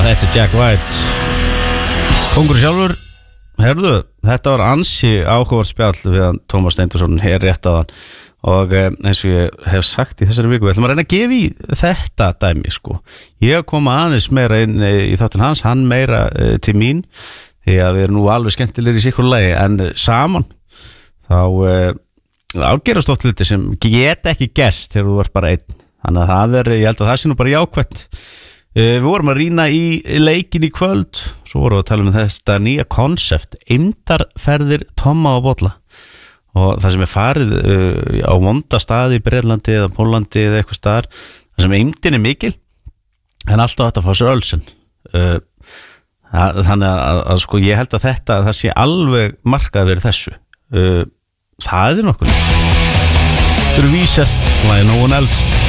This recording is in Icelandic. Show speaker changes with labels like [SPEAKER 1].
[SPEAKER 1] Þetta er Jack White Kongur sjálfur, herðu, þetta var ansi áhugavert spjall við hann Tómas Steindorsson hér rétt á hann og eins og ég hef sagt í þessari viku við ætlum að reyna að gefa í þetta dæmi sko. Ég koma aðeins meira inn í þáttinn hans, hann meira til mín því að við erum nú alveg skemmtilegir í sikkur lagi en saman þá ágerast oft hluti sem geta ekki gerst þegar þú ert bara einn þannig að það ég held að það sé nú bara jákvætt Við vorum að rýna í leikin í kvöld svo vorum við að tala um þetta nýja konsept eymdarferðir Tomma og Bolla og það sem farið á vonda staði í Bretlandi eða Pólandi eða eitthvað staðar það sem eymdin mikil en alltaf þetta fá sér ölsen þannig að sko ég held að það sé alveg markað verið þessu það nokkuð Þetta eru Vísar, like no one else